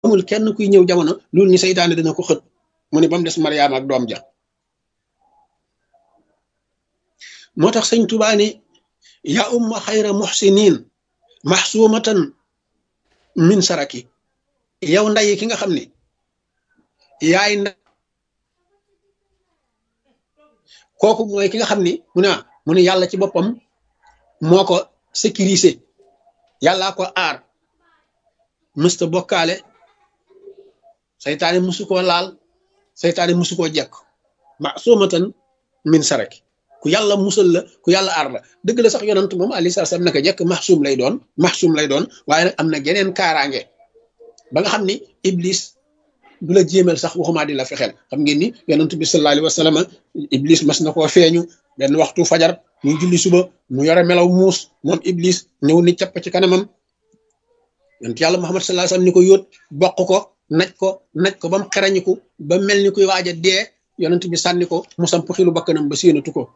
amul kenn kuy ñëw jamono loolu ni seytaane dana ko xët mu ne ba mu des Mariama ak doom ja moo tax sëñ Tuubaa ni yaa umma xayra muxsinin maxsuumatan min saraki yow nday ki nga xam ne yaay nda kooku mooy ki nga xam ni mu ne yàlla ci boppam moo ko sécurisé yàllaa ko aar mësta bokkaale seytaane musu koo laal seytaane musu koo jekk maxsuumatan min saraki ku yàlla musal la ku yàlla aar la dëgg la sax yonant moom alayhi salaam naka jekk maxsuum lay doon waaye nag am na geneen kaaraange ba nga xam ni iblis du la jéemal sax waxumaa di la fexeel xam ngeen ni yonent bi sallallahu alayhi wa sallam iblis mas na koo feeñu benn waxtu fajar muy julli suba mu yore melaw muus moom iblis ñëw ni capp ci kanamam yonent yàlla Muhammad sallallahu alayhi wa sallam ni ko yóot bokk ko naj ko ba mu xerañiku ba mel ni kuy waaj a dee yonent bi sànni ko mu samp xilu bakkanam ba séenatu ko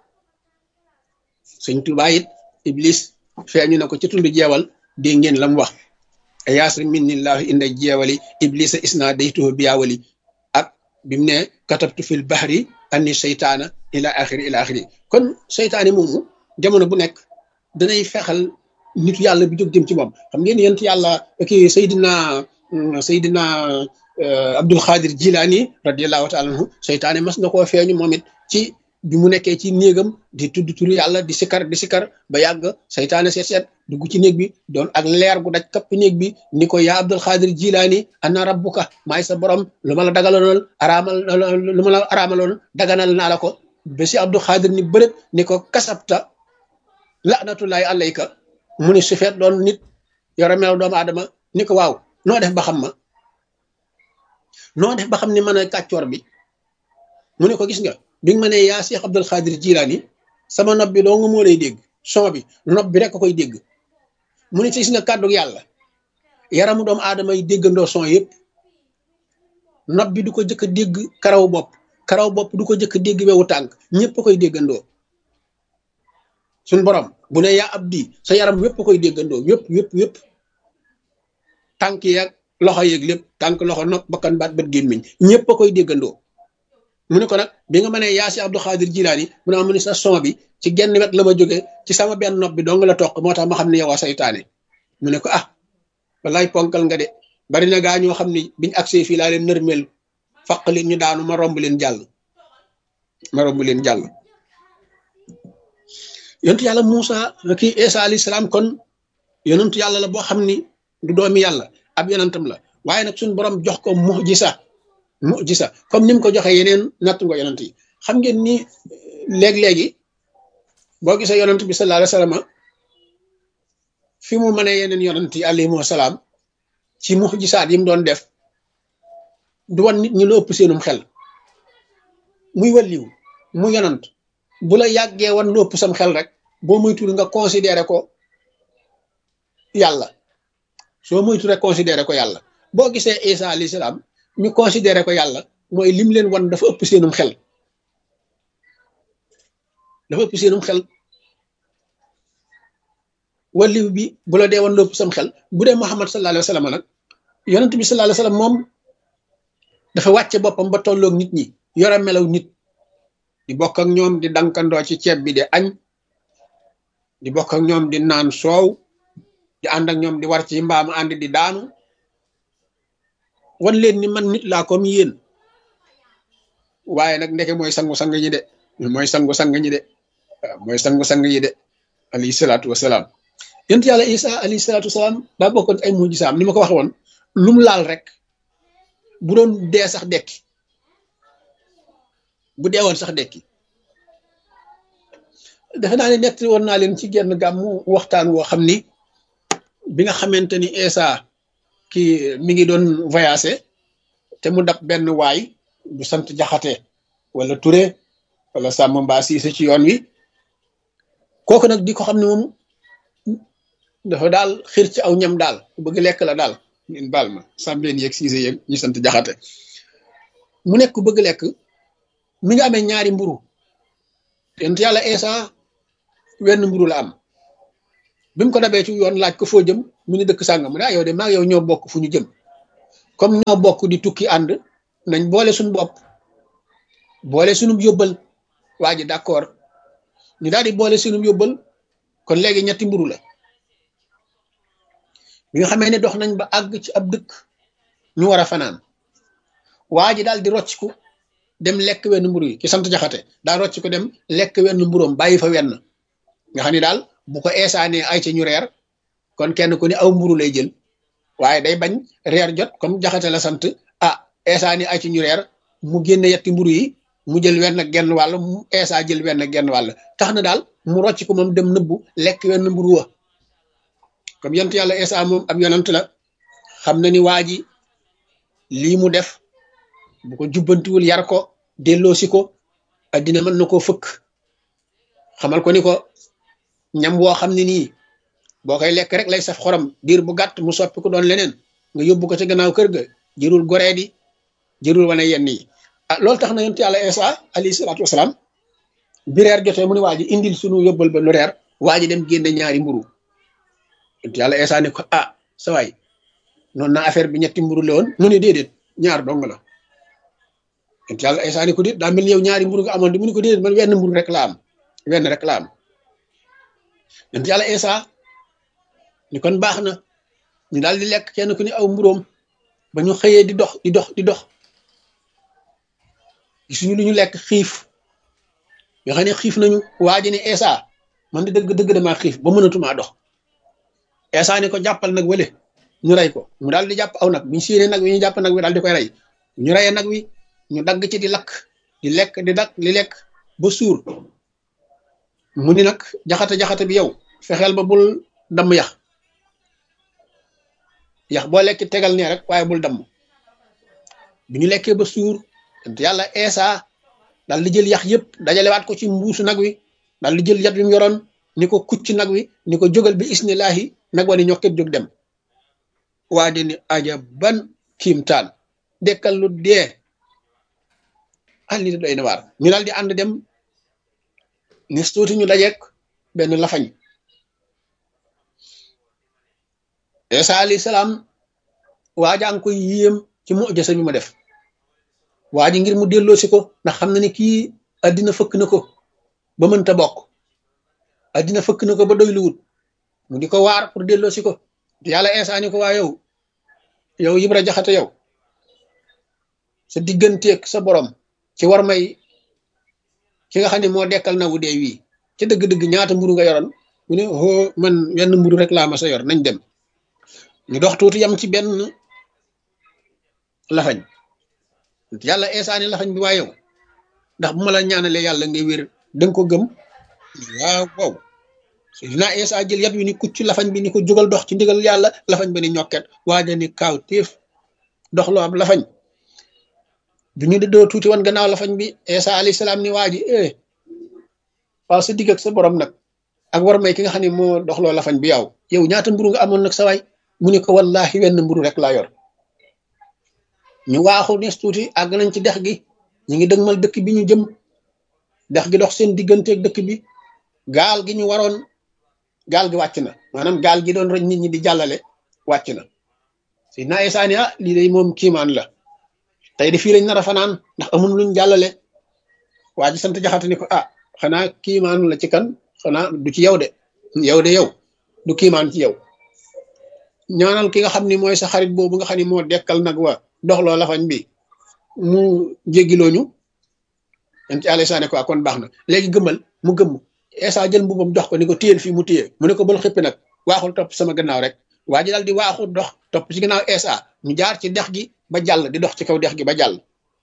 sëñ Tuubaa it iblis feeñu na ko ci tund jeewal dégg ngeen la mu wax yaasri minnillahu inda jeewali iblisa isna daytuhu biyaawali ak bi mu ne katabtu fil bahri anni seytaana ila axiri kon seytaane moomu jamono bu nekk danay fexal nitu yàlla bi jóg jëm ci moom xam ngeen yent yàlla kii Seydina Abdul Xaadir Jilaani radiallahu taala anhu seytaane mas na koo feeñu moom it ci bi mu nekkee ci néegam di tudd turu yàlla di sikar ba yàgg seytaane seet dugg ci néeg bi doon ak leer gu daj kapp néeg bi ni ko yaa Abdul Xaadir Jilaani ana rabbuka maay sa borom lu ma la dagalaloon araamaloon daganal naa la ko ba si Abdul Xaadir ni bërëb ni ko kasabta laanatullahi alayka mu ni su feet doon nit yore melaw doomu aadama ni ko waaw noo def ba xam ma noo def ba xam ni mën a kàccoor bi mu ne ko gis nga bi nga ma ne yaa Cheikh Abdul Xaadir Jilaani sama nopp bi doo nga moo lay dégg son bi nopp bi rek ko koy dégg mu ne ci gis nga kàddu yàlla yaramu doomu aadama yi déggandoo son yëpp nopp bi du ko jëkk a dégg karaw bopp du ko jëkk a dégg wewu tànk ñëpp koy déggandoo suñ borom bu ne yaa abdi sa yaram yëpp koy déggandoo yëpp tànk yeeg loxo yeeg lépp tànk loxo nopp bakkan baat bët gémmiñ ñëpp koy déggandoo mu ne ko nag bi nga ma ne yaa si Abdul Xaadir Jilaani mu ne sa son bi ci genn wet la ma jógee ci sama benn nopp bi dong la toq moo tax ma xam ne yow a saytaane mu ne ko wallaay ponkal nga de bari na gaa ñoo xam ne biñ agsee fii laa leen nërmeel faq leen ñu daanu ma romb leen jàll yonentu yàlla Muusa kii Isa alayhi salaam kon yonentu yàlla la boo xam ni du doomi yàlla ab yonentam la waaye nag suñu borom jox ko mujisa comme ni mu ko joxee yeneen natt nga yonent yi xam ngeen ni léegi boo gisee yonent bi sallallahu alayhi wa sallam fi mu mënee yeneen yonent yi alayhimu salaam ci mujisaat yi mu doon def du wan nit ñi lu ëpp seenum xel muy wàlliw mu yonent bu la yàggee wan lu ëpp sam xel rek boo moytuwul nga considéré ko yàlla soo moytu rek considéré ko yàlla boo gisee Isa alayhi salaam ñu considéré ko yàlla mooy lim leen wan dafa ëpp seenum xel waliw bi bu la dee wan lu ëpp sam xel bu dee Muhammad sallallahu alayhi wa sallam nag yonent bi sallallahu alayhi wa sallam moom dafa wàcce boppam ba tolloog nit ñi yore melaw nit di bokk ak ñoom di dankandoo ci ceeb bi di añ di bokk ak ñoom di naan soow di ànd ak ñoom di war ci mbaam ànd di daanu wan leen ni man nit laa comme yéen waaye nag ndeke mooy sangu-sang ñi de mooy sangu-sang yi de alayhi salaatu wasalaam yonent yàlla Isa alayhi salaatu wasalaam daa bokkoon ay mujjisaam ni ma ko waxe woon lu mu laal rek bu doon dee sax dekki bu dee woon sax dekki defe naa ne nett woon naa leen ci genn gàmmu waxtaan woo xam ni bi nga xamante ni Isa kii mi ngi doon voyagé te mu dab benn waay bu sant Jaxate wala Ture wala Sàmm Mbaa Siise ci yoon wi kooku nag di ko xam ne moom dafa daal xir ci aw ñam daal ku bëgg lekk la daal ngeen baal ma sàmbeen yeeg Siise yeeg ñu sant Jaxate mu nekk ku bëgg lekk mi nga amee ñaari mburu yonent yàlla Isa wenn mburu la am bi mu ko dabee ci yoon laaj ko foo jëm mu ni dëkk sàngam mu ne yow de maa yow ñoo bokk fu ñu jëm comme ñoo bokk di tukki ànd nañ boole suñu bopp boole suñu yóbbal waa ji d'accord ñu daal di boole suñu yóbbal kon léegi ñetti mburu la bi nga xamee ne dox nañ ba àgg ci ab dëkk ñu war a fanaan waa ji daal di rocciku dem lekk wenn mburu yi ki sant jaxate daal rocciku dem lekk wenn mburoom bàyyi fa wenn nga xam ne daal bu ko eesaanee ay ca ñu reer kon kenn ku ne aw mburu lay jël waaye day bañ reer jot comme jaxate la sant ah eesaani ay ci ñu reer mu génne yetti mburu yi mu jël wenn genn wàll mu eesa jël wenn genn wàll tax na daal mu rocc ko moom dem nëbbu lekk wenn mburu wa comme yonent yàlla eesa moom ab yonent la xam na ni waa ji lii mu def bu ko jubbantiwul yar ko delloosi ko addina mën na koo fëkk xamal ko ni ko ñam woo xam ne nii boo koy lekk rek lay saf xorom diir bu gàtt mu soppi ko doon leneen nga yóbbu ko ca gannaaw kër ga jërul goree di jërul wane yenn yi ah loolu tax na yonent yàlla Isa alayhi salaatu wasalaam bi reer jotee mu ne waa ji indil sunu yóbbal ba nu reer waa ji dem génne ñaari mburu yonent yàlla Isa ne ko ah sa waay noonu na affaire bi ñetti mburu la woon mu ne déedéet ñaar dong la yonent yàlla Isa ne ko déet daa mel ni yow ñaari mburu nga amoon di mu ne ko déedéet man wenn mburu rek la am wenn rek la am yonent yàlla Isa ni kon baax na ñu daal di lekk kenn ku ne aw mburóom ba ñu xëyee di dox gisuñu lu ñu lekk xiif nga xam ne xiif nañu waa ji ne Isa man di dëgg damaa xiif ba mënatumaa dox Isa ne ko jàppal nag wële ñu rey ko mu daal di jàpp aw nag bu ñu séenee nag wi ñu jàpp nag wi daal di koy rey ñu reyee nag wi ñu dagg ci di lakk di lekk di dakk li lekk ba suur mu ni nag jaxate bi yow fexeel ba bul damm yax boo lekk tegal nee rek waaye bul damm bi ñu lekkee ba suur yàlla Isa daal di jël yax yëpp dajalewaat ko ci mbuusu nag wi daal di jël yat wi mu yoroon ni ko kucc nag wi ni ko jógal bi isnillahi nag wa ni ñokket jóg dem waa di ni aja ban kiimtaan dekkal lu dee li doy na waar ñu daal di ànd dem nis tuuti ñu dajeek benn lafañ Isa alayhi salaam waajaa ngi koy yéem ci mujisa bi ma def waa ji ngir mu delloo si ko ndax xam na ni kii addina fëkk na ko ba mënta bokk addina fëkk na ko ba doy lu wut mu di ko waar pour delloo si ko yàlla Isa ni ko waa yow Ibra Jaxate yow sa digganteeg sa borom ci war may ki nga xam ne moo dekkal na wu dee wii ci dëgg-dëgg ñaata mburu nga yoroon mu ne man wenn mburu rek laa ma sa yor nañ dem ñu dox tuuti yam ci benn lafañ yàlla Isa ni lafañ bi waa yow ndax bu ma la ñaanalee yàlla ngay wér danga ko gëm waaw Seydina Isa jël yat wi ni kucc lafañ bi ni ko jógal dox ci ndigal yàlla lafañ ba ni ñokket waaja ni kaaw téef dox loo am lafañ bi ñu doo tuuti woon gannaaw lafañ bi Isa alayhi salaam ni waa ji waaw sa digg ak sa borom nag ak war may ki nga xam ne moo doxloo lafañ bi yow ñaata mburu nga amoon nag sa waay mu ne ko wallahi wenn mburu rek laa yor ñu waaxu nes tuuti àgg nañ ci dex gi ñu ngi dëgmal dëkk bi ñu jëm dex gi dox seen digganteeg dëkk bi gaal gi ñu waroon gaal gi wàcc na maanaam gaal gi doon roñ nit ñi di jàllale wàcc na Seydina Isa ni lii day moom kiimaan la tey de fii lañ nar a fanaan ndax amul luñ jàllale waa ji sant Jaxate ni ko xanaa kiimaanu la ci kan xanaa du ci yow de yow du kiimaan ci yow ñaanal ki nga xam ni mooy sa xarit boobu nga xam ni moo dekkal nag wa doxloo lafañ bi mu jéggilooñu yan ci Isa ne ko kon baax na léegi gëmmal mu gëmm Isa jël mbubam jox ko ni ko téyel fii mu téye mu ne ko bal xëppi nag waaxul topp sama gannaaw rek waa ji daal di waaxu dox topp ci gannaaw Isa ñu jaar ci dex gi ba jàll di dox ci kaw dex gi ba jàll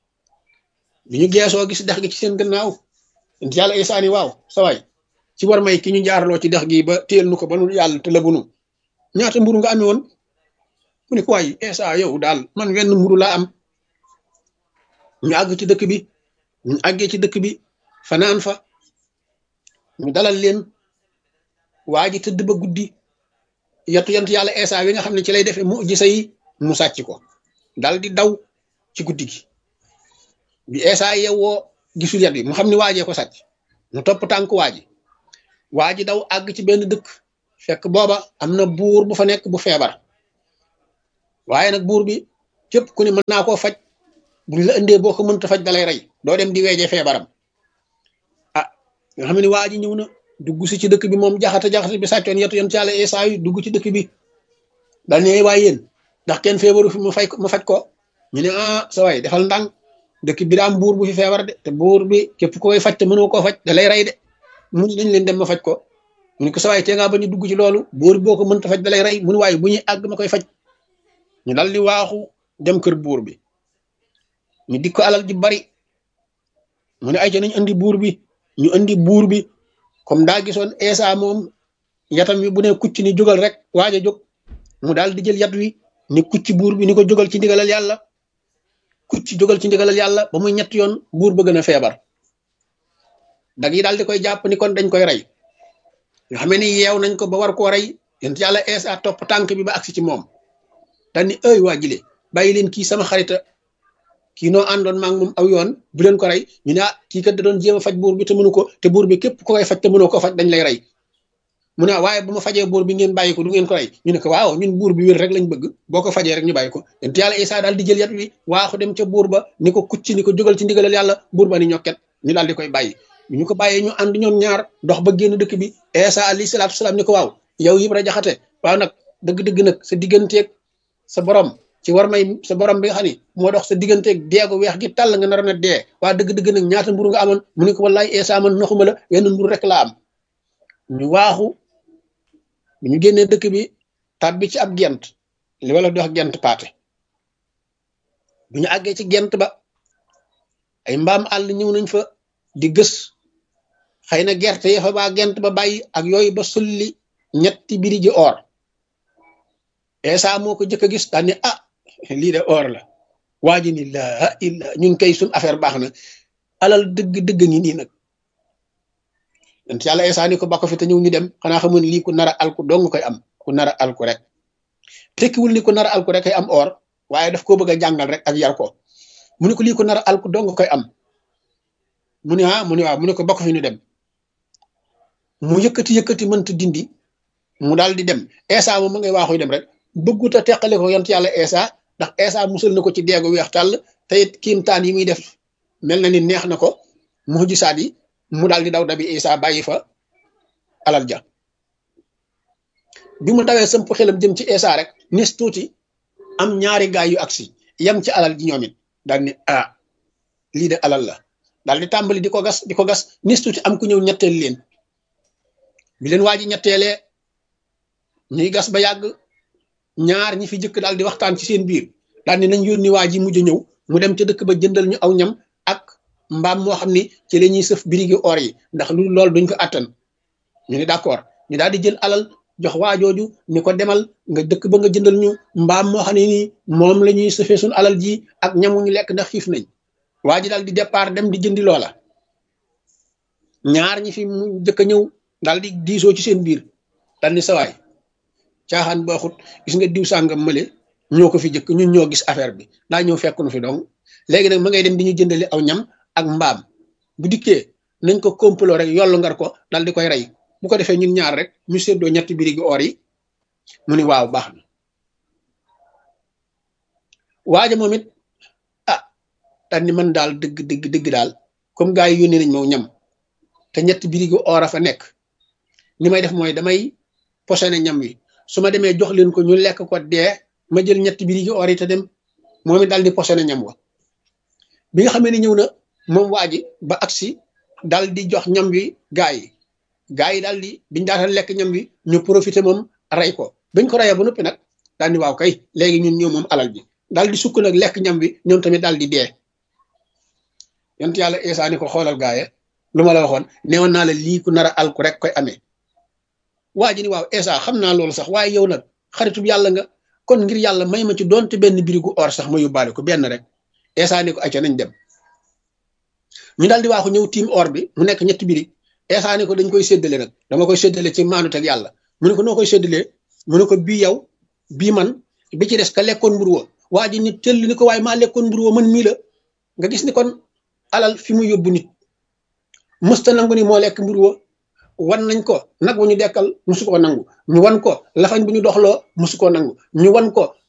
bi ñu geesoo gis dex gi ci seen gannaaw yan ci yàlla Isa ni waaw sa waay ci war may ki ñu jaarloo ci dex gi ba téyel nu ko ba nu yàlla te lëbunu ñaata mburu nga amee woon mu ne ko waay Isa yow daal man wenn mburu laa am ñu àgg ci dëkk bi ñu àggee ci dëkk bi fanaan fa ñu dalal leen waa ji tëdd ba guddi yatu yant yàlla Isa wi nga xam ne ci lay defee mujisa yi mu sàcc ko dal di daw ci guddi gi bi Isa yewwoo gisul yat bi mu xam ne waajee ko sàcc mu topp tànk waa ji daw àgg ci benn dëkk fekk booba am na buur bu fa nekk bu feebar waaye nag buur bi képp ku ne mën naa koo faj buñ la indee boo ko mënta faj dalay rey doo dem di weejee feebaram ah nga xam ne waa ji ñëw na dugg si ci dëkk bi moom jaxate bi sàccoon yetu yonent yàlla Isaa yi dugg ci dëkk bi dal ne waay yéen ndax kenn feebaru fi ma faj ko ñu ne ah sa waay defal ndànk dëkk bi daa am buur bu fi feebar de te buur bi képp koy faj te mënoo koo faj da lay rey de mu ne nañ leen dem ma faj ko mu ne ko sa waay tee ngaa bañ a dugg ci loolu buur boo ko mënta faj da lay rey mu ne waaye bu ñuy àgg ma koy faj ñu dal di waaxu dem kër buur bi ñu dik ko alal ji bari mu ne ay ca nañ andi buur bi ñu andi buur bi comme daa gisoon Isaa moom yatam wi bu ne kucc ni jógal rek waaj a jóg mu daal di jël yat wi ni kucc buur bi ni ko jógal ci ndigalal yàlla kucc jógal ci ndigalal yàlla ba muy ñett yoon buur ba gën a feebar dag yi daal di koy jàpp ni kon dañ koy rey nga xam ne yeew nañ ko ba war koo rey yonent yàlla Isaa topp tànk bi ba agsi ci moom daal ni ay waa jile bàyyi leen kii sama xarita kii noo àndoon maa ngi moom aw yoon bu leen ko rey ñu ne ah kii kat da doon jéem a faj buur bi te mënu ko te buur bi képp ko koy faj te mënoo ko faj dañ lay rey mu ne waaye bu ma fajee buur bi ngeen bàyyi ko du ngeen ko rey ñu ne ko waaw ñun buur bi wér rek lañ bëgg boo ko fajee rek ñu bàyyi ko yonent yàlla Isaa daal di jël yat wi waaxu dem ca buur ba ni ko kucc ni ko jógal ci ndigalal yàlla buur ba ni ñokket ñu daal di koy bàyyi ñu ko bàyyee ñu ànd ñoom ñaar dox ba génn dëkk bi Isaa alayhi salaatu salaam ni ko waaw yow Ibra Jaxate waaw nag dëgg-dëgg nag sa digganteeg sa borom ci war may sa borom bi nga xam ne moo dox sa digganteeg deegu weex gi tàll nga nar na dee waa dëgg-dëgg nag ñaata mburu nga amoon mu ne ko wallaay Isaa man naxuma la wenn mburu rek laa am ñu waaxu bu ñu génnee dëkk bi tàbbi ci ab gent li wala di wax gent paate bu ñu àggee ci gent ba ay mbaam àll ñëw nañ fa di gës xëy na gerte ya fa baa gent ba bàyyi ak yooyu ba sulli ñetti biri ji or Isaa moo ko jëkk a gis daal ne ah lii de or la waa ji ni laa illa ñun kay suñ affaire baax na alal dëgg ngi nii nag yonent yàlla Isaa ni ko ba ko fi te ñëw ñu dem xanaa xamoon lii ku nar a alku dong koy am ku nar a alku rek tekkiwul ni ku nar a alku rek koy am or waaye daf koo bëgg a jàngal rek ak yar ko mu ne ko lii ku nar a alku dong koy am mu ne ah mu ne waaw mu ne ko ba ko fi ñu dem mu yëkkati mënta dindi mu daal di dem Isaa moom ma ngay waaxuy dem rek bëggut a teqale ko yonent yàlla Isaa ndax Isaa musal na ko ci deegu weex tàll te it kiimtaan yi muy def mel na ni neex na ko mujisaat yi mu daal di daw dabi Isaa bàyyi fa alal ja bi mu dawee sëmp xelam jëm ci Isaa rek nis tuuti am ñaari gaay yu agsi yem ci alal ji ñoom it daal ni ah lii de alal la daal di tàmbali di ko gas nis tuuti am ku ñëw ñetteel leen bi leen waa ji ñetteelee ñuy gas ba yàgg ñaar ñi fi jëkk daal di waxtaan ci seen biir daal ni nañ yónni waa ji mujj ñëw mu dem ca dëkk ba jëndal ñu aw ñam ak mbaam moo xam ni ci la ñuy sëf birigi or yi ndax lu loolu duñ ko attan ñu ne d'accord ñu daal di jël alal jox waa jooju ni ko demal nga dëkk ba nga jëndal ñu mbaam moo xam ne nii moom la ñuy sëfee suñu alal ji ak ñamuñu lekk ndax xiif nañ waa ji daal di départ dem di jëndi loola ñaar ñi fi mu jëkk a ñëw daal di diisoo ci seen biir daal ni sawaay caaxaan baaxut gis nga diw sàngam mële ñoo ko fi jëkk ñun ñoo gis affaire bi daa ñëw fekk nu fi dong léegi nag ma ngay dem di ñu jëndali aw ñam ak mbaam bu dikkee nañ ko complot rek yollu ngar ko dal di koy rey bu ko defee ñun ñaar rek ñu séddoo ñetti birigi or yi mu ni waaw baax na waaja moom it ah daal ni man daal dëgg daal comme gars yi yónnee nañ moo ñam te ñetti birigi or a fa nekk ni may def mooy damay posone ñam wi su ma demee jox leen ko ñu lekk ko dee ma jël ñetti birigi or yi te dem moom it daal di posone ñam wa bi nga xamee ne ñëw na moom waa ji ba agsi daal di jox ñam wi gaa yi daal di biñu daata lekk ñam wi ñu profité moom rey ko bañ ko reyee ba noppi nag daal di waaw kay léegi ñun ñoo moom alal bi daal di sukk nag lekk ñam wi ñoom tamit daal di dee yonent yàlla Isaa ni ko xoolal gaaye lu ma la waxoon neewoon naa la lii ku nar a alku rek koy amee waa ji ni waaw Isaa xam naa loolu sax waaye yow nag xaritub yàlla nga kon ngir yàlla may ma ci doonte benn birigu or sax ma yóbbaale ko benn rek Isaa ni ko acca nañ dem ñu daal di waaxu ñëw tiim or bi mu nekk ñetti birig Isaa ni ko dañ koy séddale nag dama koy séddale ci maanut ak yàlla mu ne ko noo koy séddalee mu ne ko bii yow bii man bi ci des ka lekkoon mburu wa waa ji ni tëll ni ko waaye maa lekkoon mburu wa man mii la nga gis ni kon alal fi mu yóbbu nit mësta nangu ni moo lekk mburu wa wan nañ ko nag wu ñu dekkal musu koo nangu ñu wan ko lafañ bu ñu doxloo musu koo nangu ñu wan ko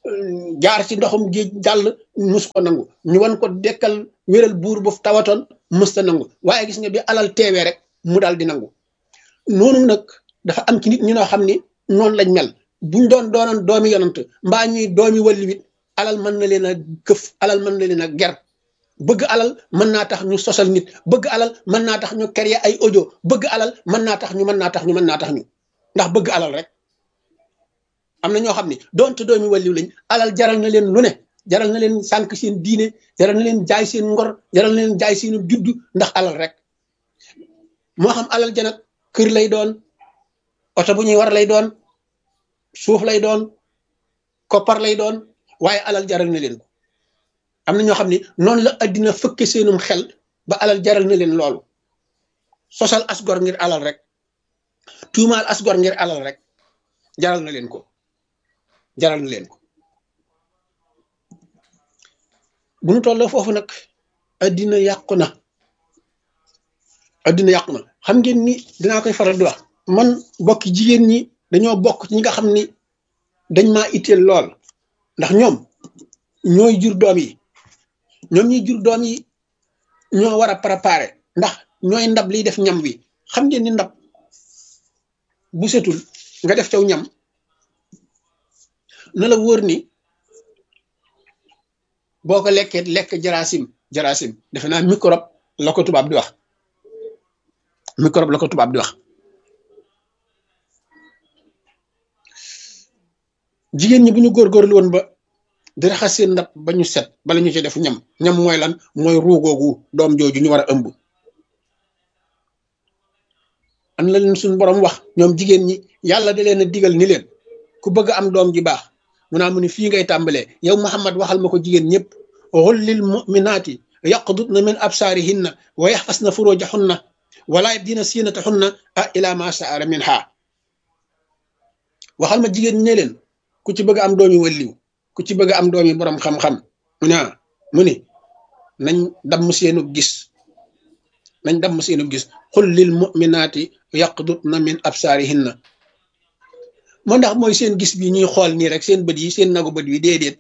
jaar ci ndoxum géej jàll mus ko nangu ñu wan ko dekkal wéral buur bu tawatoon musta nangu waaye gis nga bi alal teewee rek mu daal di nangu noonu nag dafa am ci nit ñu noo xam ni noonu lañ mel buñ doonoon doomi yonant mbaa ñuy doomi walliwit alal mën na leen a këf alal mën na leen a ger bëgg alal mën naa tax ñu sosal nit bëgg alal mën naa tax ñu créer ay audio bëgg alal mën naa tax ñu ndax bëgg alal rek am na ñoo xam ne doonte doomi wàlliw lañ alal jaral na leen lu ne jaral na leen sànq seen diine jaral na leen jaay seen ngor jaral na leen jaay seen juddu ndax alal rek moo xam alal ja nag kër lay doon oto bu ñuy war lay doon suuf lay doon koppar lay doon waaye alal jaral na leen ko am na ñoo xam ne noonu la addina fëkke seenum xel ba alal jaral na leen loolu sosal asgor ngir alal rek tuumaal asgor ngir alal rek jaral na leen ko bu nu tolloo foofu nag addina yàqu na xam ngeen ni dinaa koy faral di wax man bokki jigéen ñi dañoo bokk ci ñi nga xam ni dañ maa itteel lool ndax ñoom ñooy jur doom yi ñoom ñuy jur doom yi ñoo war a préparer ndax ñooy ndab liy def ñam wi xam ngeen ni ndab bu setul nga def caw ñam na la wóor ni boo ko lekkee lekk jarasim defe naa microbe la ko tubaab di wax jigéen ñi bu ñu góorgóorlu woon ba di raxas seen ndab ba ñu set bala ñu ci def ñam mooy lan mooy ruugoogu doom jooju ñu war a ëmb an la leen suñu borom wax ñoom jigéen ñi yàlla da leen a digal ni leen ku bëgg am doom ji baax mu naa mu ni fii ngay tàmbalee yow Muhammad waxal ma ko jigéen ñëpp xul lil muminaati yaqdudna min absaarihinna wa yaxfasna furujahunna wala yabdina siinatahunna ila ma saara minha waxal ma jigéen ñi ne leen ku ci bëgg am doomi walliw ku ci bëgg am doomi borom xam-xam mu ni nañ damm seenub gis xul lil muminaati yaqdudna min absaarihinna moo ndax mooy seen gis bi ñuy xool nii rek seen bët yi seen nagu bët yi déedéet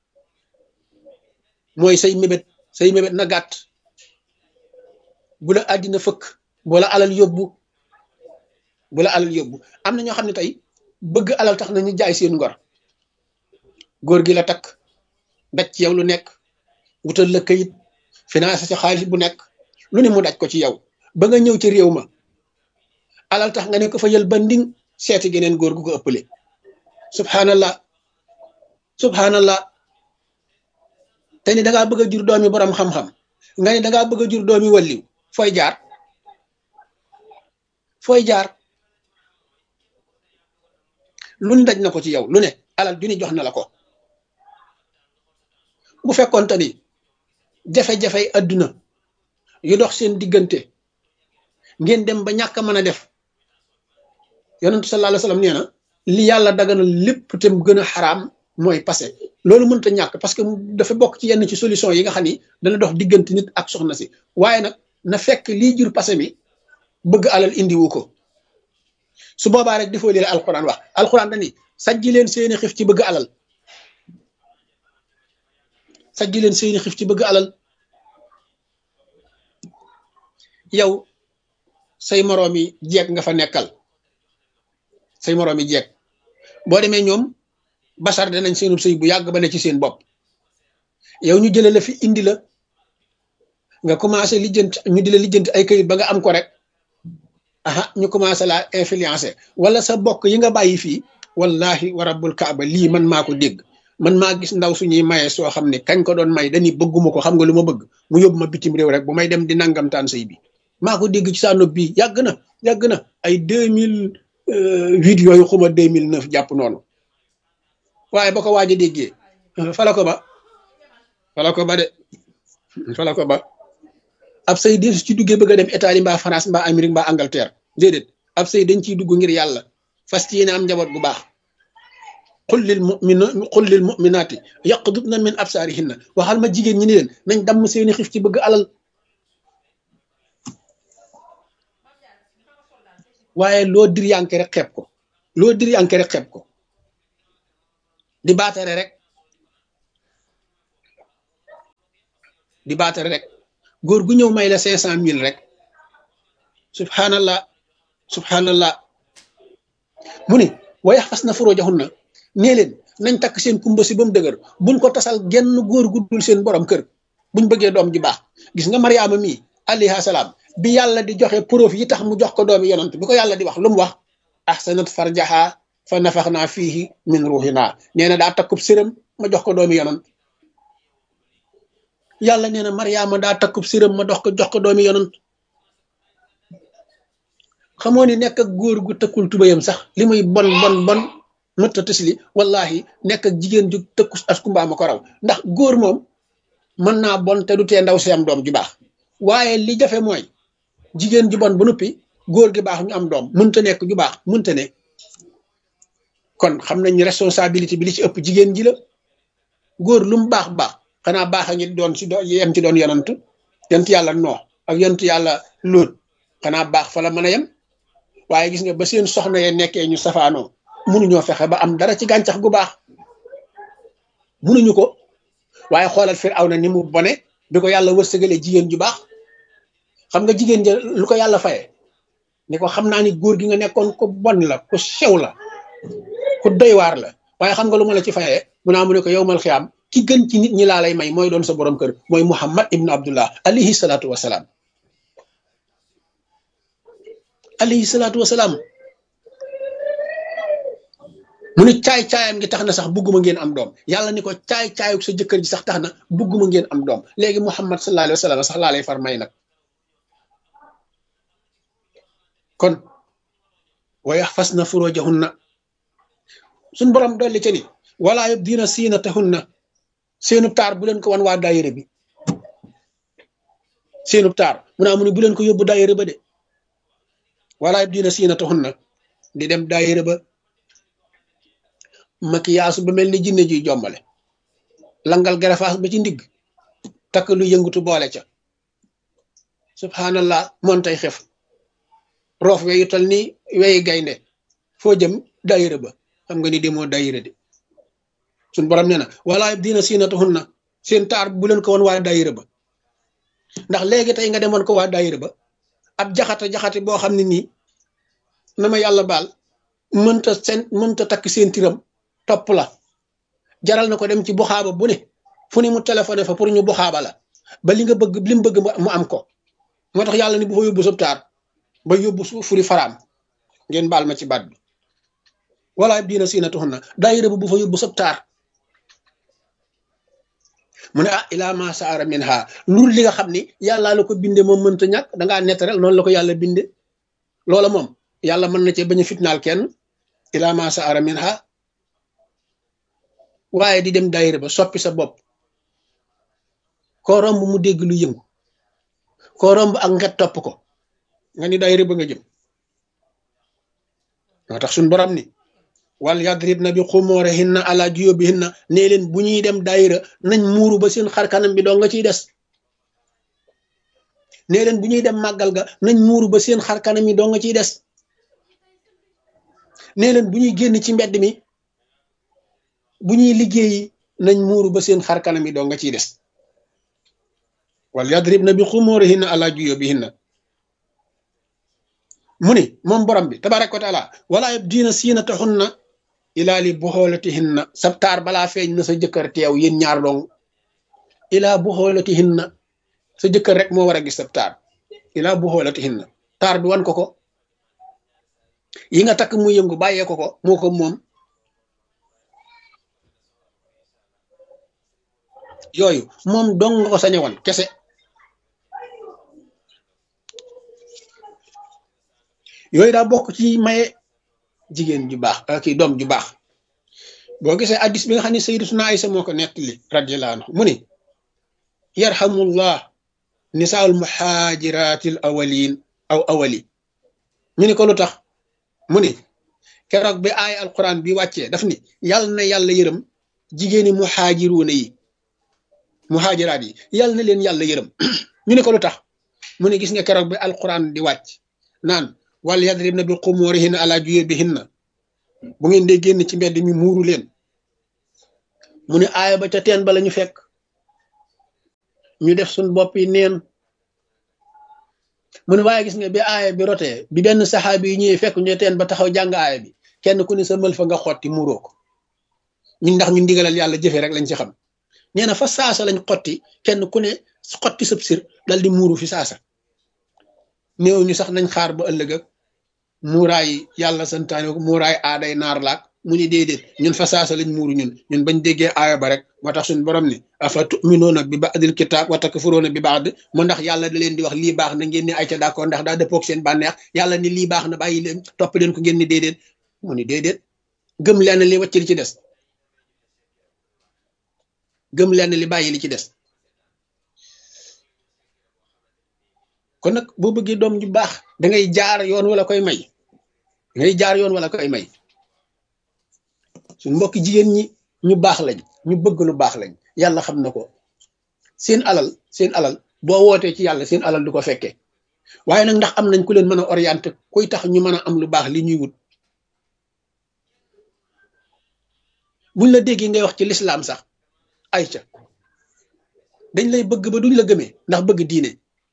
mooy say mébét na gàtt bu la àddina fëkk bu la alal yóbbu am na ñoo xam ne tey bëgg alal tax na ñu jaay seen ngor góor gi la takk daj ci yow lu nekk wutal la kayit financé ci xaalis bu nekk lu ne mu daj ko ci yow ba nga ñëw ci réew ma alal tax nga ne ko fa jël ba nding seeti geneen góor gu ko ëppale subhanallah te ni dangaa bëgg a jur doomi borom xam-xam nga ni dangaa bëgg a jur doomi walliw fooy jaar lu ne daj na ko ci yow lu ne alal ju ni jox na la ko bu fekkoonte ni jafe-jafey adduna yu dox seen diggante ngeen dem ba ñàkk a mën a def yonentu sallallahu alayhi wasallam nee na li yàlla daganal lépp te mu gën a xaraam mooy passé loolu mënta ñàkk parce que dafa bokk ci yenn ci solution yi nga xam ni dana dox diggante nit ak soxna si waaye nag na fekk lii jur passé mi bëgg alal indiwu ko su boobaa rek difoo lii la alquran wax alquran dani sajji leen seeni xif ci bëgg alal yow say moroomi jeeg nga fa nekkal boo demee ñoom basar danañ seenub sëy bu yàgg ba ne ci seen bopp yow ñu jële la fi indi la nga commencé ñu di la lijjanti ay këyit ba nga am ko rek ñu commencé la influencer wala sa bokk yi nga bàyyi fii wallahi wa rabbul kaaba lii man maa ko dégg man maa gis ndaw suñuy maye soo xam ne kañ ko doon may dañuy bëgguma ko xam nga lu ma bëgg mu yóbbu ma bitim réew rek bu may dem di nangamtaan sëy bi maa ko dégg ci saa nopp bii yàgg na ay 2008 yooyu xuma 2009 jàpp noonu waaye ba ko waaj a déggee fala ko ba ab sëy di ci duggee bëgg a dem Italie mbaa France mbaa Amérique mbaa Angleterre déedéet ab sëy dañ ciy dugg ngir yàlla fas yéene am njaboot bu baax qul lil mu'minaati yaqdudna min absaarihinna waxal ma jigéen ñi ni leen nañ damm seeni xif ci bëgg alal waaye loo dir yanke rek xeeb ko di baatare rek di baatare rek góor gu ñëw may la 500 000 rek subhanallah subhanallah mu ni wa yaxfasna furujahunna nee leen nañ takk seen kumba si ba mu dëgër buñ ko tasal genn góor gu dul seen borom kër buñ bëggee doom ji baax gis nga Mariama mii alayha salaam bi yàlla di joxe preuve yi tax mu jox ko doomi yonant bi ko yàlla di wax lu mu wax ahsanat farjaha fa nafaxnaa fiihi min ruuxinaa nee na daa takkub sërëm ma jox ko doomi yonant yàlla nee na Mariama daa takkub sërëm ma jox ko doomi yonant xamoo ni nekk ak góor gu tëkkul tubayam sax li muy bon bon bon mëtta tësli wallahi nekk ak jigéen ju tëkku askumba ma ko raw ndax góor moom mën naa bon te du tee ndaw si am doom ju baax waaye li jafe mooy jigéen ju bon ba noppi góor gi baax ñu am doom mënta nekk ju baax mënta ne kon xam nañ responsabilité bi li ci ëpp jigéen ji la góor lu mu baax baax xanaa baax a ngi doon si yem ci doon yonant yàlla noox ak yonent yàlla lóot xanaa baax fa la mën a yem waaye gis nga ba seen soxna ye nekkee ñu safaanoo mënuñoo fexe ba am dara ci gàncax gu baax mënuñu ko waaye xoolal Firawna ni mu bone bi ko yàlla wërsëgalee jigéen ju baax xam nga jigéen ja lu ko yàlla faye ni ko xam naa ni góor gi nga nekkoon ko bon la ku sew la ku doy waar la waaye xam nga lu ma la ci fayee mu naa mu ne ko yowmal xiyaam ki gën ci nit ñi laa lay may mooy doon sa borom kër mooy Muhammad ibnu Abdullah alayhi salaatu wasalaam alayhi salaatu wasalaam mu ne caay-caayam gi tax na sax bugguma ngeen am doom yàlla ni ko caay-caayuk sa jëkkër ji sax tax na bugguma ngeen am doom léegi Muhammad sallallahu alayhi wa sallam sax laa lay far may nag kon wa yaxfasna furujahunna suñ borom dolli ca ni wala yubdina siinatahunna seenu taar bu leen ko wan waa daayira bi seenu taar mu naa mu ne bu leen ko yóbbu daayira ba de wala yubdina siinatahunna di dem daayira ba makiyaasu ba mel ni jinne juy jombale langal garafaas ba ci ndigg takk lu yëngutu boole ca subhanallah moon tay xef roof weyu tal ni weyi gaynde foo jëm daayira ba xam nga ni demoo daayira de suñ borom nee na wala yubdina siinatahunna seen taar bu leen ko woon waa daayira ba ndax léegi tey nga demoon ko waa daayira ba ab jaxate boo xam ne nii na ma yàlla baal mënta takk seen tiram topp la jaral na ko dem ci buxaaba bu ne fu ne mu téléphoné fa pour ñu buxaaba la ba li nga bëgg li mu bëgg mu am ko moo tax yàlla ni bu fa yóbbu sab taar ba yóbbu furi faraam ngeen baal ma ci baat bi wala yubdina siinatahunna daayira ba bu fa yóbbu sab taar mu ne ilaa ma saara minha loolu li nga xam ni yàllaa la ko binde moom mënta ñàkk dangaa nettarel noonu la ko yàlla binde loola moom yàlla mën na cee bañ a fitnaal kenn ilaa ma saara minha waaye di dem daayira ba soppi sa bopp koo romb mu dégg lu yëngu koo romb ak nget topp ko nga ni daayira ba nga jëm moo tax suñ borom ni wal yadribna bi xumurihinna ala juyubihinna nee leen bu ñuy dem daayira nañ muuru ba seen xar kanam bi doo nga ciy des nee leen bu ñuy dem màggal ga nañ muuru ba seen xar kanam yi doo nga ciy des nee leen bu ñuy génn ci mbedd mi bu ñuy liggéeyi nañ muuru ba seen xar kanam yi doo nga ciy des wal yadribna bi xumurihinna ala juyubihinna mu ni moom borom bi tabaraka wa taala wala yubdina siinatahunna ilaa li buxoolatihinna sab taar balaa feeñ na sa jëkkër teew yéen ñaar dong ilaa buxoolatihinna sa jëkkër rek moo war a gis sab taar ilaa buxoolatihinna taar bi wan ko ko yi nga takk muy yëngu bàyyee ko moo ko moom yooyu moom dong nga ko sañ a wan kese yooyu daa bokk ci maye jigéen ju baax kii doom ju baax boo gisee addis bi nga xam ne sayyidatuna Aysa moo ko nettali radiyallahu anhu mu ni yarhamullah nisaa'ul muhaajiraatil awwaliin aw awwali ñu ni ko lu tax mu ni keroog bi aaya alquran bi wàccee daf ni yàlla na yàlla yërëm jigéeni muhaajiruuna yi muhaajiraat yi yàlla na leen yàlla yërëm ñu ni ko lu tax mu ni gis nga keroog bi alquran di wàcc naan wal yadribna bi xumurihinna ala juyubihinna bu ngeen dee génn ci mbedd mi muuru leen mu ne aaya ba ca teen ba la ñu fekk ñu def suñ bopp yi neen mu ne waaye gis nga bi aaya bi rotee bi benn saxaabi yi ñëwee fekk ñu teen ba taxaw jàng aaya bi kenn ku ne sa mël fa nga xotti muuroo ko ñun ndax ñu ndigalal yàlla jëfe rek lañ ci xam nee na fa saasa lañ xotti kenn ku ne xotti sëb sir dal di muuru fi saasa néew ñu sax nañ xaar ba ëllëg ak muuraay yàlla santaane ko muuraay aaday naar laak mu ni déedéet ñun fa saasa lañ muuru ñun bañ déggee aaya ba rek moo tax suñu borom ni afa tuminuuna bi ba'dil kitaab wa takfuruuna bi ba'd mu ndax yàlla da leen di wax lii baax na ngeen ni ay ca d'accord ndax daa dëppoog seen bànneex yàlla ni lii baax na bàyyi leen topp leen ko ngeen ni déedéet mu ni déedéet gëm leen li wàcc li ci des gëm leen li bàyyi li ci des kon nag boo bëggee doom ju baax da ngay jaar yoon wala koy may ngay jaar yoon wala koy may suñu mbokki jigéen ñi ñu baax lañ ñu bëgg lu baax lañ yàlla xam na ko seen alal boo wootee ci yàlla seen alal du ko fekkee waaye nag ndax am nañ ku leen mën a orienté kuy tax ñu mën a am lu baax li ñuy wut buñ la déggee ngay wax ci lislaam sax ay ca dañ lay bëgg ba duñ la gëmee ndax bëgg diine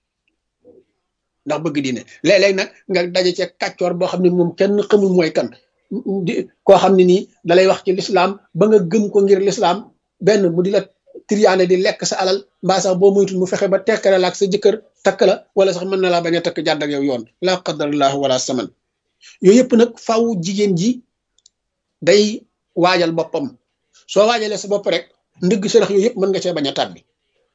léeg-léeg nag nga daje ci kàccoor boo xam ne moom kenn xamul mooy kan koo xam ne nii dalay wax ci lislaam ba nga gëm ko ngir lislaam benn mu di la triyaane di lekk sa alal mbaa sax boo moytul mu fexe ba tekkale la ak sa jëkkër takk la wala sax mën na laa bañ a takk jàdd ak yow yoon laa qadarallahu wala saman yooyu yëpp nag faw jigéen ji day waajal boppam soo waajalee sa bopp rek ndëgg sërëx yooyu yëpp mën nga cee bañ a tàbbi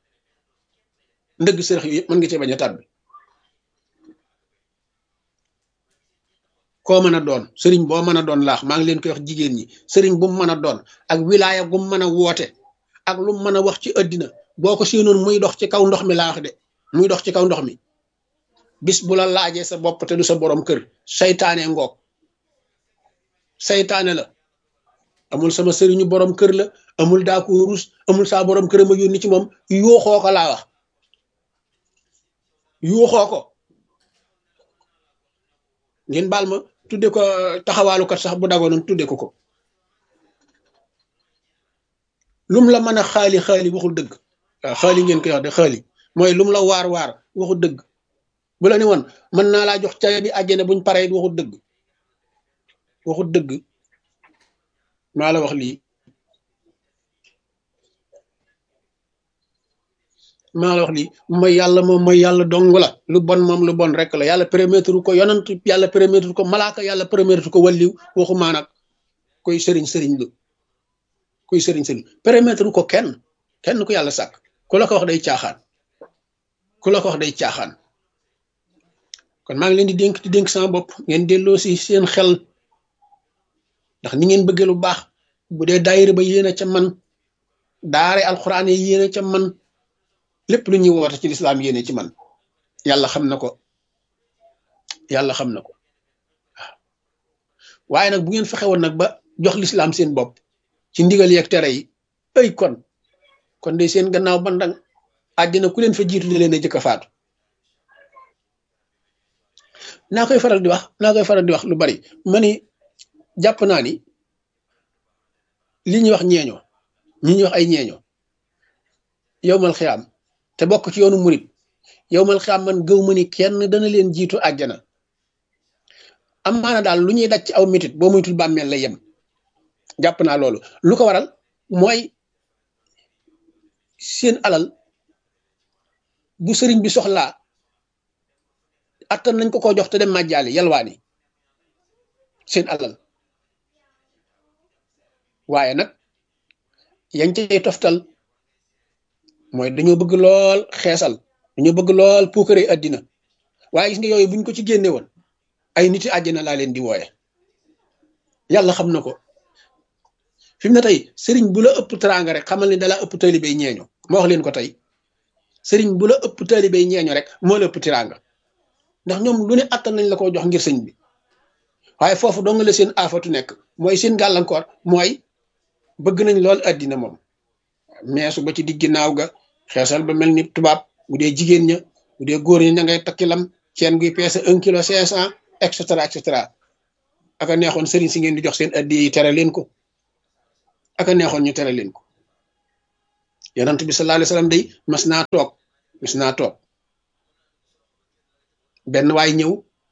koo mën a doon sëriñ boo mën a doon laax maa ngi leen koy wax jigéen ñi sëriñ bu mu mën a doon ak wilaaya gu mu mën a woote ak lu mu mën a wax ci àddina boo ko séenoon muy dox ci kaw ndox mi laa wax de muy dox ci kaw ndox mi bis bu la laajee sa bopp te du sa borom kër saytaane ngoog saytaane la amul sama sëriñu borom kër la amul daa ko rus amul saa borom kër ma yónni ci moom yuuxoo ko laa wax yuuxoo ko ngeen baal ma tudde ko taxawaalukat sax bu dagoonoon tudde ko lum la mën a xaali waxul dëgg waaw xaali ngeen koy wax de xaali mooy lum la waar waxul dëgg bu la ne woon mën naa laa jox cawe bi àjjana buñ paree waxul dëgg maa la wax lii mooy yàlla moom mooy yàlla dong la lu bon moom lu bon rek la yàlla permettre ko yonant yàlla permettre ko malaaka yàlla permettre ko walliw waxumaa nag koy sëriñ lu permettre ko kenn ku yàlla sàkk ku la ko wax day caaxaan kon maa ngi leen di dénk sama bopp ngeen delloo si seen xel ndax ni ngeen bëggee lu baax bu dee daayira ba yéen a ca man daare alxuraan yi yéen a ca man lépp lu ñuy woote ci lislaam yéene ci man yàlla xam na ko waaw waaye nag bu ngeen fexe woon nag ba jox lislaam seen bopp ci ndigal yeeg tere yi ay kon de seen gannaaw bandang àddina ku leen fa jiitu di leen a jëkk a faatu naa koy faral di wax lu bari ma ni jàpp naa ni li ñuy wax ñi ñuy wax ay ñeeño yowmal xiyaam te bokk ci yoonu murit yowmal xiyaam man gëw ma ni kenn dana leen jiitu àjjana am maana daal lu ñuy daj ci aw mitit boo muytul bàmmeel lay yem jàpp naa loolu lu ko waral mooy seen alal bu sëriñ bi soxlaa attan nañ ko jox te dem màjjaali yalwaani seen alal waaye nag yañ cay toftal mooy dañoo bëgg lool xeesal dañoo bëgg lool puukare àddina waaye gis nga yooyu buñ ko ci génne woon ay niti àjjana laa leen di wooye yàlla xam na ko fi mu ne tey sëriñ bu la ëpp teraanga rek xamal ni dalaa ëpp taalibey ñeeño ma wax leen ko tey sëriñ bu la ëpp taalibey ñeeño rek moo la ëpp teraanga ndax ñoom lu ne attan nañ la ko jox ngir sëñ bi waaye foofu dong la seen aafatu nekk mooy seen gàllankoor mooy bëgg nañ lool àddina moom meesu ba ci digg naaw ga xeesal ba mel ni tubaab bu dee jigéen ña bu dee góor ña ngay takki lam ceen guy peese 1 kilo 500 et cetera aka neexoon sëriñ si ngeen di jox seen addi yi tere leen ko aka neexoon ñu tere leen ko yonent bi sallallahu alayhi wasallam day mas naa toog mis naa toog benn waay ñëw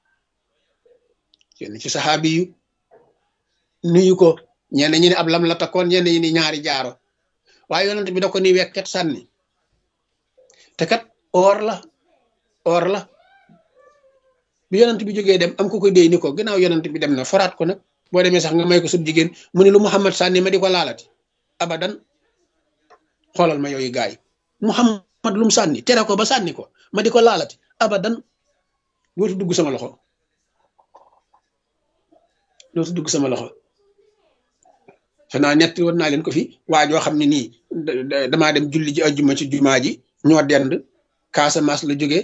kenn ci saxaabi yu nuyu ko ñenn ñi ne ab lam la takkoon ñenn ñi ni ñaari jaaro waaye yonent bi da ko ni wekket sànni te kat or la bi yonent bi jógee dem am ku ko déy ni ko ginnaaw yonent bi dem na foraat ko nag boo demee sax nga may ko sub jigéen mu ne lu Muhammad sànni ma di ko laalati abadan xoolal ma yooyu gaay Muhammad lu mu sànni tere ko ba sànni ko ma di ko laalati abadan dootu dugg sama loxo xanaa netti woon naa leen ko fi waa joo xam ne nii damaa dem julli ji ajjuma ci jumaa ji ñoo dend Casamance la jógee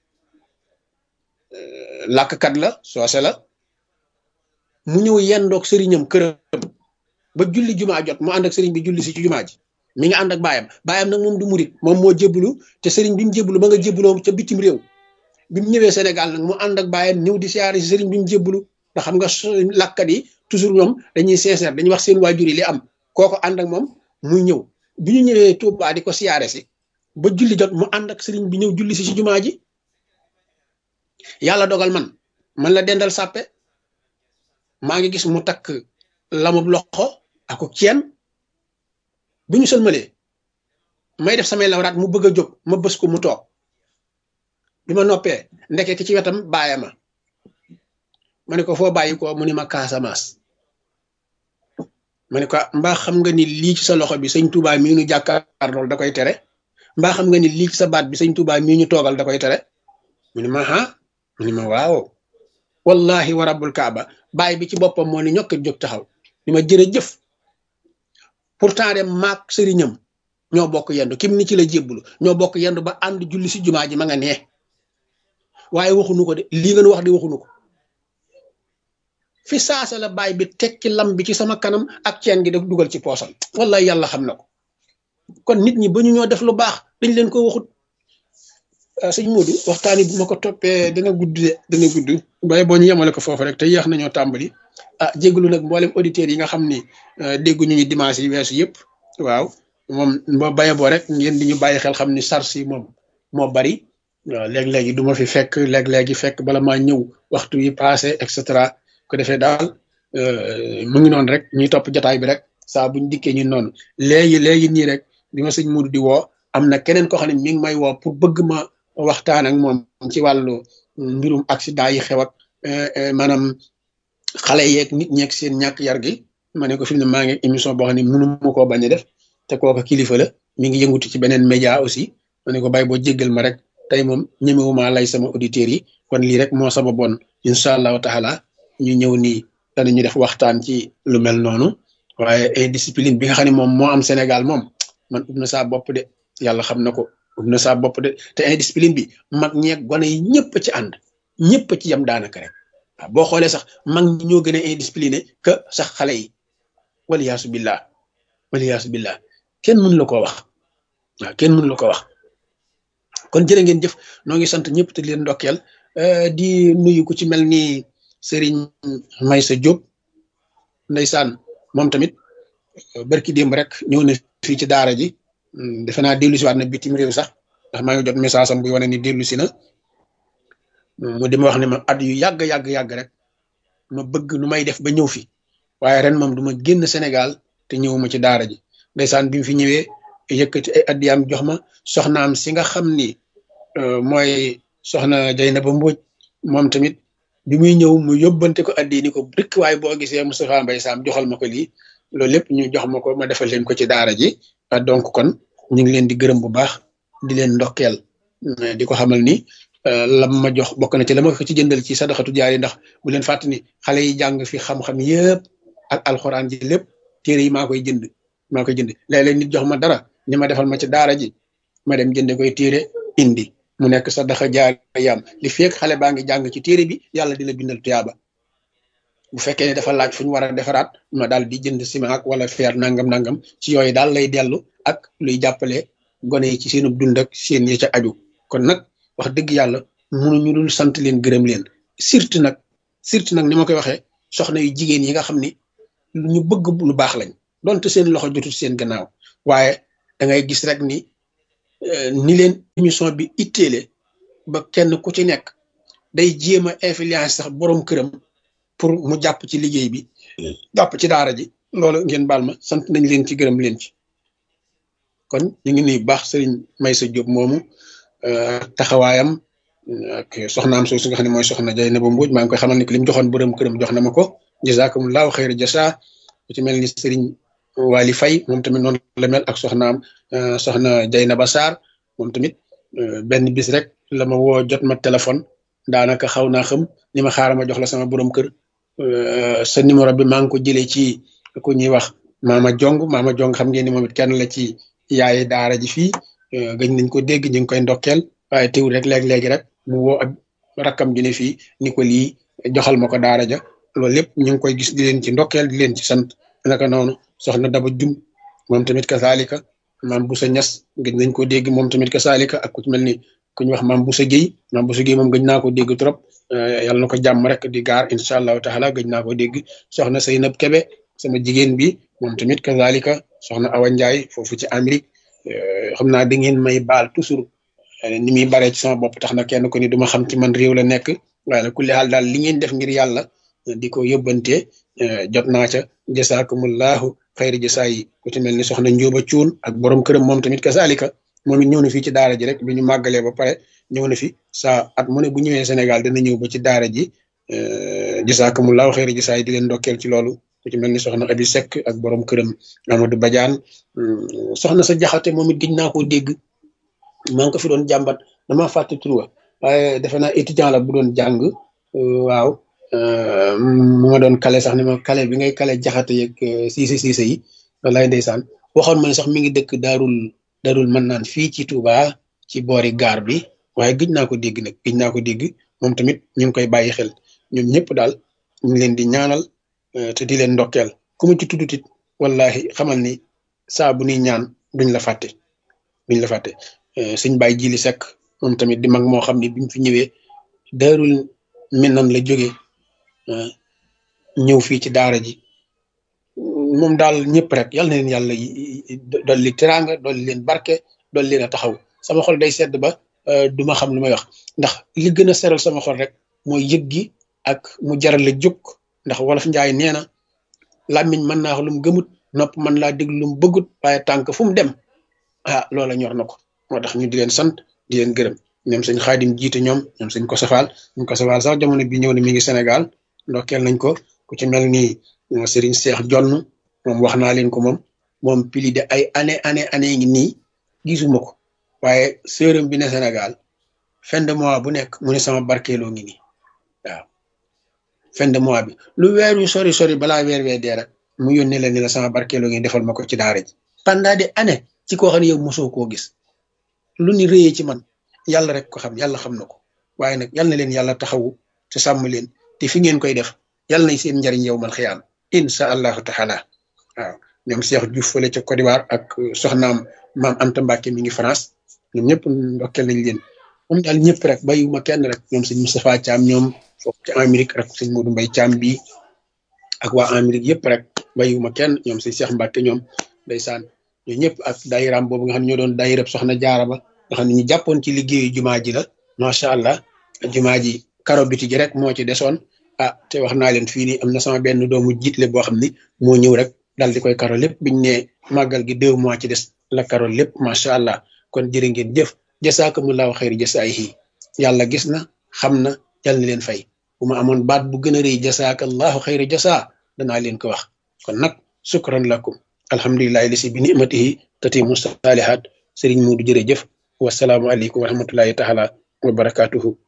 làkkat la soose la mu ñëw yendoog sëriñam këram ba julli jumaa jot mu ànd ak sëriñ bi julli si ci jumaa ji mi ngi ànd ak baayam nag moom du murit moom moo jébbalu te sëriñ bi mu jébbalu ba nga jébbaloo ca bitim réew bi mu ñëwee Sénégal nag mu ànd ak baayam ñëw di siyaare si sëriñ bi mu jébbalu ndax xam nga làkkat yi toujours ñoom dañuy sincère dañuy wax seen waajur yi li am kooko ànd ak moom muy ñëw bi ñu ñëwee Touba di ko siyaare si ba julli jot mu ànd ak sëriñ bi ñëw julli si ci jumaa ji yàlla dogal man la dendal sàppe maa ngi gis mu takk lamub loxo ak ceen bi ñu sëlmalee may def samay lawraat mu bëgg a jóg ma bës ko mu toog bi ma noppee ndeke ki ci wetam bàyyi ma ne ko foo bàyyi ko mu ni ma Casamance ma ne ko mbaa xam nga ni lii ci sa loxo bi sëñ Touba mii ñu jàkkaar lool da koy tere mbaa xam nga ni lii ci sa baat bi sëñ Touba mii ñu toogal da koy tere mu ni ma mu ni ma waaw wallahi wa rabbul kaaba bàyyi bi ci boppam moo ni ñokk jóg taxaw ni ma jërëjëf pourtant de maak sëriñam ñoo bokk yendu kim ni ci la jébbulu ñoo bokk yendu ba ànd julli si jumaa ji ma nga nee waaye waxunu ko de lii ngeen wax di waxunu ko fi saasa la bàyyi bi tekki lam bi ci sama kanam ak ceen gi def dugal ci poosam wallahi yàlla xam na ko kon nit ñi ba ñu ñoo def lu baax dañ leen ko waxut sëñ Modou waxtaan bu ma ko toppee dana gudd waaye boo ñu yemale ko foofu rek te yéex nañoo tàmbali jégalu nag mboolem auditeurs yi nga xam ni dégguñu ñu dimanche yi weesu yëpp waaw moom boo baye boo rek ngeen di ñu bàyyi xel xam ni sars yi moom moo bari waaw léeg-léegi du ma fi fekk léeg-léegi fekk bala maa ñëw waxtu yi passé et cetera ko defee daal mu ngi noonu rek ñuy topp jotaay bi rek saa buñ dikkee ñun noonu léegi nii rek bi ma sëñ Modou di woo am na keneen koo xam ne mi ngi may woo pour bëgg ma waxtaan ak moom ci wàllu mbirum accident yi xew ak maanaam xale yeeg nit ñeeg seen ñàkk yar gi ma ne ko fi mu ne maa ngi émission boo xam ne mënu ma koo bañ a def te kooka kilifa la mi ngi yëngutu ci beneen média aussi ma ne ko bàyyi boo jéggal ma rek tey moom ñemewuma lay sama auditeurs yi kon lii rek moo sababoon incha allahu taala ñu ñëw nii danañu def waxtaan ci lu mel noonu waaye indiscipline bi nga xam ne moom moo am Sénégal moom man ub na saa bopp de yàlla xam na ko ub na saa bopp de te indiscipline bi mag ñeeg gone yi ñëpp ci ànd ñëpp ci yam daanaka rek waaw boo xoolee sax mag ñi ñoo gën a indiscipliné que sax xale yi waliyaasu billah kenn mënu la ko wax waaw kenn mënu la ko wax kon jërë ngeen jëf noo ngi sant ñëpp te leen ndokkeel di nuyu ku ci mel ni Serigne Maysa Diop ndeysaan moom tamit barki démb rek ñëw na fii ci daara ji defe naa dellu si waat na bitim réew sax ndax maa ngi jot message am buy wane ni dellu si na mu di ma wax ne ma at yu yàgg rek ma bëgg nu may def ba ñëw fi waaye ren moom du ma génn Sénégal te ñëwuma ci daara ji ndeysaan bi mu fi ñëwee yëkkati ay addiyaam jox ma soxnaam si nga xam ni mooy soxna Jaynaba Mbodj moom tamit bi muy ñëw mu yóbbante ko addi ni ko rek waaye boo gisee Moustapha Mbaye Sam joxal ma ko lii loolu lépp ñu jox ma ko ma defal leen ko ci daara ji donc kon ñu ngi leen di gërëm bu baax di leen ndokkeel di ko xamal ni lam ma jox bokk na ci la ma ko ci jëndal ci sadaxatu jaari ndax bu leen fàtte ni xale yi jàng fi xam-xam yëpp ak alxuraan ji lépp téere yi maa koy jënd léeg-léeg nit jox ma dara ni ma defal ma ci daara ji ma dem jënde koy téere indi mu nekk sadaxa jaariyam li fekk xale baa ngi jàng ci téere bi yàlla di la bindal tuyaaba bu fekkee ne dafa laaj fu ñu war a defaraat ma daal di jënd ciment ak wala fer nangam ci yooyu daal lay dellu ak luy jàppale gone yi ci seenu dund ak seen yi ca aju kon nag wax dëgg yàlla mënuñu dul sant leen gërëm leen surtout nag ni ma koy waxee soxna yu jigéen yi nga xam ni ñu bëgg lu baax lañ donte seen loxo jotul seen gannaaw waaye da ngay gis rek ni ni leen émission bi itteele ba kenn ku ci nekk day jéem a influence sax borom këram pour mu jàpp ci liggéey bi jàpp ci daara ji loolu ngeen baal ma sant nañ leen ci gërëm leen ci kon ñu ngi nuyu baax sëriñ Maysa Diop moomu taxawaayam ak soxnaam soosu nga xam ne mooy soxna Jaynaba Mbodj maa ngi koy xamal ni que li mu joxoon borom këram jox na ma ko jazakumullahu xayra jasa ku ci mel ni sëriñ Wali Faye moom tamit noonu la mel ak soxnaam soxna Jaynaba Sarr moom tamit benn bis rek la ma woo jot ma téléphone daanaka xaw naa xam ni ma xaaral ma jox la sama borom kër sa numéro bi maa ngi ko jëlee ci ku ñuy wax Mama Jong xam ngeen ni moom it kenn la ci yaaye daara ji fii gëj nañ ko dégg ñu ngi koy ndokkeel waaye teewul rek léegi rek mu woo ak rakkam ju ne fii ni ko lii joxal ma ko daara ja loolu lépp ñu ngi koy gis di leen ci ndokkeel di leen ci sant naka noonu soxna Daba Jum moom tamit kasaalika maam Boussa Ñas gëj nañ ko dégg moom tamit kasaalika ak ku ci mel ni ku ñu wax maam Boussa Guèye moom gëj naa ko dégg trop yàlla na ko jàmm rek di gaar incha allahu taala gëj naa ko dégg soxna Seynab Kebe sama jigéen bi moom tamit kasaalika soxna Awa Ndiaye foofu ci Amérique xam naa da ngeen may baal toujours ni muy baree ci sama bopp tax na kenn ko ni duma xam ci man réew la nekk waaye nag kulli xaal daal li ngeen def ngir yàlla di ko yóbbante jot naa ca jasaakumullahu xayri jasaa yi ku ci mel ni soxna Njóoba Cuun ak borom këram moom tamit kasaalika moom it ñëw na fii ci daara ji rek bi ñu màggalee ba pare ñëw na fi saa at mu ne bu ñëwee Sénégal dana ñëw ba ci daara ji jasaakumullahu xayri jasaa yi di leen ndokkeel ci loolu ku ci mel ni soxna Abi Seck ak borom këram Amadou Badiane soxna sa jaxate moom it gëj naa koo dégg maa ngi ko fi doon jàmbat dama fàtte tur wa waaye defe naa étudiant la bu doon jàng waaw mu ma doon kale sax ni ma kale bi ngay kale jaxate yeeg siise yi wallaay ndeysaan waxoon ma ne sax mi ngi dëkk daarul mën naan fii ci Touba ci boori gaar bi waaye gëj naa ko dégg nag gëj naa ko dégg moom tamit ñu ngi koy bàyyi xel ñoom ñëpp daal ñu ngi leen di ñaanal te di leen ndokkeel ku mu ci tuddutit wallahi xamal ni saa bu nuy ñaan duñ la fàtte sëñ Baye Jili Seck moom tamit di mag moo xam ne bi mu fi ñëwee daarul Minan la jógee ñëw fii ci daara ji moom daal ñëpp rek yal na leen yàlla dolli teraanga dolli leen barke dolli leen a taxaw sama xol day sedd ba duma xam lu may wax ndax li gën a seral sama xol rek mooy yëg gi ak mu jaral la jóg ndax wolof njaay nee na làmmiñ mën naa wax lu mu gëmut nopp mën laa déglu lu mu bëggut waaye tànk fu mu dem loola ñor na ko moo tax ñu di leen sant di leen gërëm ñoom sëñ Xaadim jiite ñoom sëñ ko safaal sax jamono bi ñëw na mi ngi Sénégal ndokkeel nañ ko ku ci mel ni Serigne Cheikh Jonn moom wax naa leen ko moom pili de ay année ngi nii gisuma ko waaye sërëm bi ne Sénégal fin de mois bu nekk mu ne sama barkeeloo ngi nii waaw fin de mois bi lu weer yu sori balaa weer wee dee rek mu yónnee la ni la sama barkeeloo ngi defal ma ko ci daara ji pendant des années ci koo xam ne yow mosoo koo gis lu ni réyee ci man yàlla rek ko xam yàlla xam na ko waaye nag yal na leen yàlla taxawu te sàmm leen te fi ngeen koy def yàlla nañ seen njariñ yow mal xiyaam insha allahu taala waaw ñoom Cheikh Diouf fële ca Côte d'Ivoire ak soxnaam maam Anta Mbacke mi ngi France ñoom ñëpp ndokkeel nañ leen moom daal ñëpp rek bàyyiwuma kenn rek ñoom sëñ Moustapha Thiam ñoom foofu ci Amérique rek sëñ Modou Mbaye Thiam bii ak waa Amérique yëpp rek bàyyiwuma kenn ñoom sëñ Cheikh Mbacke ñoom ndeysaan ñoo ñëpp ak daayiraam boobu nga xam ne ñoo doon daayirab soxna jaara ba nga xam ne ñu jàppoon ci liggéeyu jumaa ji la macha allah jumaa ji karo biti ji rek moo ci desoon te wax naa leen fii nii am na sama benn doomu jiitle boo xam ni moo ñëw rek dal di koy karo lépp biñ ne màggal gi 2 mois ci des la karo lépp macha allah kon jërë ngeen jëf jasaakumullahu xayri jasaayihi yàlla gis na xam na yàlla na leen fay bu ma amoon baat bu gën a rëy jasaakallahu xayri jasaa danaa leen ko wax kon nag sukran lakum alhamdulillahi lisi bi nimatihi tatimu salihat sëriñ Muudu jërëjëf wasalaamu aleykum wa rahmatullahi taala wa barakatuhu